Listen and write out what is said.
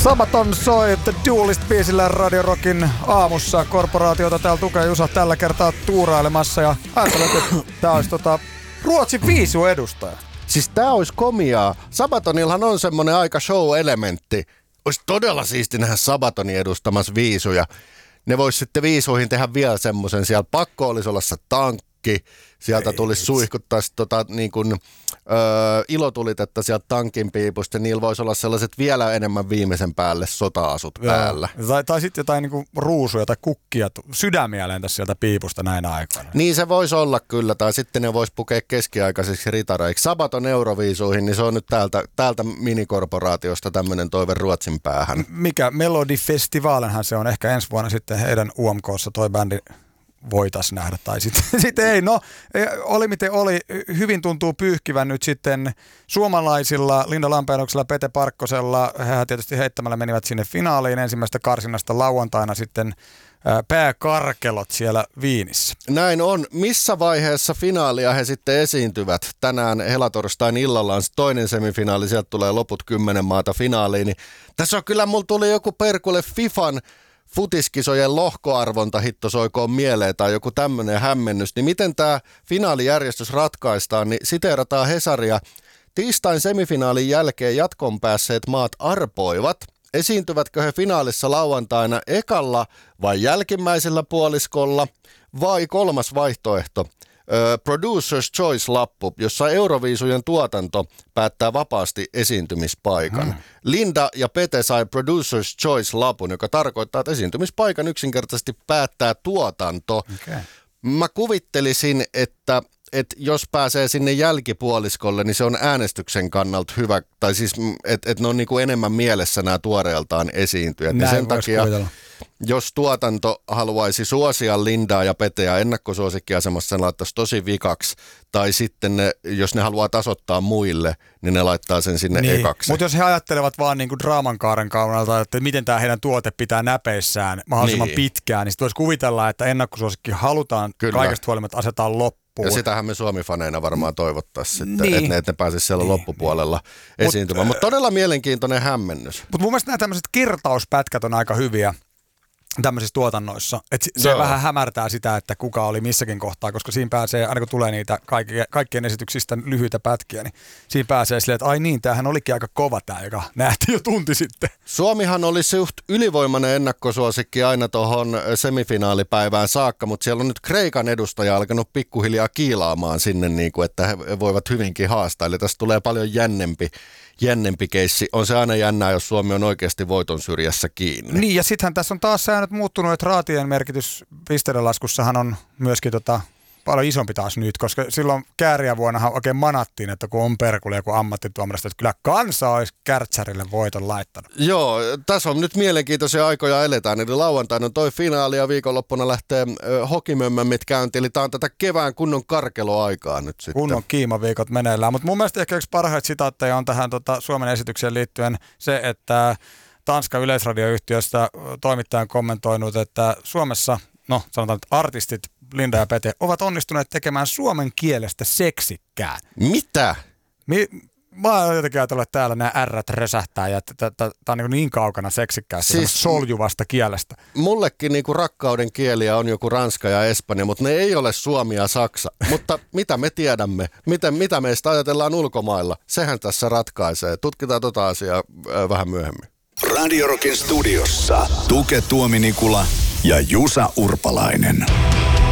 Sabaton soi The Duelist-biisillä Radio Rockin aamussa. Korporaatiota täällä tukee Jusa tällä kertaa tuurailemassa ja ajattelin, että tää olisi Ruotsin viisuedustaja. Siis tää olisi komiaa. Sabatonillahan on semmonen aika show-elementti. Olisi todella siisti nähdä Sabatonin edustamassa viisuja. Ne vois sitten viisuihin tehdä vielä semmosen. Siellä pakko olisi olla se tankki. Sieltä tulisi suihkuttaa niin kuin, ilotulitetta sieltä tankin piipusta. Niillä voisi olla sellaiset vielä enemmän viimeisen päälle sota-asut päällä. Tai sitten jotain niin kuin ruusuja tai kukkia, sydämiä lentäisi sieltä piipusta näinä aikoina. Niin se voisi olla kyllä. Tai sitten ne voisi pukea keskiaikaisiksi ritareiksi. Sabaton Euroviisuihin, niin se on nyt täältä minikorporaatiosta tämmöinen toive Ruotsin päähän. Mikä Melodifestivalenhan se on ehkä ensi vuonna sitten heidän UMK:ssa toi bändi voitaisiin nähdä, tai sitten ei. No, oli miten oli. Hyvin tuntuu pyyhkivän nyt sitten suomalaisilla Linda Lampeenuksella, Pete Parkkosella. Hehän tietysti heittämällä menivät sinne finaaliin ensimmäistä karsinnasta lauantaina sitten pääkarkelot siellä Viinissä. Näin on. Missä vaiheessa finaalia he sitten esiintyvät? Tänään helatorstain illalla on toinen semifinaali, sieltä tulee loput 10 maata finaaliin. Niin tässä on kyllä, mulla tuli joku perkule FIFAn futiskisojen lohkoarvonta hitto soikoon mieleen tai joku tämmöinen hämmennys, niin miten tämä finaalijärjestys ratkaistaan, niin siteerataan Hesaria. Tiistain semifinaalin jälkeen jatkoon päässeet maat arpoivat, esiintyvätkö he finaalissa lauantaina ekalla vai jälkimmäisellä puoliskolla, vai kolmas vaihtoehto, Producer's Choice-lappu, jossa Euroviisujen tuotanto päättää vapaasti esiintymispaikan. Linda ja Pete sai Producer's Choice-lapun, joka tarkoittaa, että esiintymispaikan yksinkertaisesti päättää tuotanto. Okay. Mä kuvittelisin, että jos pääsee sinne jälkipuoliskolle, niin se on äänestyksen kannalta hyvä, tai siis, että ne on niin kuin enemmän mielessä nämä tuoreeltaan esiintyjät. Niin sen takia, kuvitella. Jos tuotanto haluaisi suosia Lindaa ja Peteä ennakkosuosikkiasemassa, sen laittaisi tosi vikaksi. Tai sitten jos ne haluaa tasoittaa muille, niin ne laittaa sen sinne ekaksi. Mutta jos he ajattelevat vaan niinku draaman kaaren kannalta, että miten tämä heidän tuote pitää näpeissään mahdollisimman pitkään, niin sitten voisi kuvitella, että ennakkosuosikki halutaan kaikesta huolimatta asetaa loppuun. Ja sitähän me Suomi-faneina varmaan toivottaisiin sitten, että ne pääsisivät siellä loppupuolella esiintymään. Mutta todella mielenkiintoinen hämmennys. Mutta mun mielestä nämä tämmöiset kertauspätkät on aika hyviä tämmöisissä tuotannoissa. Että se vähän hämärtää sitä, että kuka oli missäkin kohtaa, koska siinä pääsee, aina kun tulee niitä kaikkien esityksistä lyhyitä pätkiä, niin siinä pääsee silleen, että ai niin, tämähän olikin aika kova tämä, joka nähtiin jo tunti sitten. Suomihan oli suht ylivoimainen ennakkosuosikki aina tuohon semifinaalipäivään saakka, mutta siellä on nyt Kreikan edustaja alkanut pikkuhiljaa kiilaamaan sinne, niin kuin, että he voivat hyvinkin haastaa. Eli tässä tulee paljon jännempi keissi. On se aina jännää, jos Suomi on oikeasti voiton syrjässä kiinni. Niin, ja sittenhän tässä on taas säännöt muuttunut, että raatien merkitys pisteidenlaskussahan on myöskin paljon isompi taas nyt, koska silloin kääriävuonnahan oikein manattiin, että kun on perkuli joku ammattituomarista, että kyllä kansa olisi Kärtsärille voiton laittanut. Joo, tässä on nyt mielenkiintoisia aikoja eletään, eli lauantaina on toi finaali ja viikonloppuna lähtee hokimömmät käyntiin, eli tämä on tätä kevään kunnon karkeloaikaa nyt sitten. Kunnon kiimaviikot meneillään, mutta mun mielestä ehkä yksi parhaita sitaatteja on tähän Suomen esitykseen liittyen se, että Tanskan yleisradioyhtiöstä toimittaja on kommentoinut, että Suomessa, sanotaan, että artistit Linda ja Pete ovat onnistuneet tekemään suomen kielestä seksikkään. Mitä? Mä oon jotenkin ajatellut, että täällä nämä ärrät rösähtää ja tämä on niin kaukana seksikkäästä, siis soljuvasta kielestä. Mullekin niinku rakkauden kieliä on joku ranska ja espanja, mutta ne ei ole suomi ja saksa. Mutta mitä me tiedämme? Mitä meistä ajatellaan ulkomailla? Sehän tässä ratkaisee. Tutkitaan tota asiaa vähän myöhemmin. Radio Rockin studiossa Tuke Tuominikula ja Jusa Urpalainen.